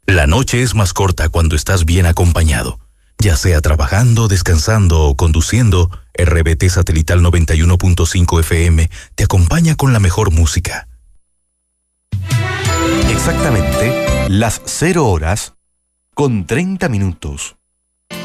La noche es más corta cuando estás bien acompañado. Ya sea trabajando, descansando o conduciendo, RBT Satelital 91.5 FM te acompaña con la mejor música. Exactamente las 0 horas con 30 minutos.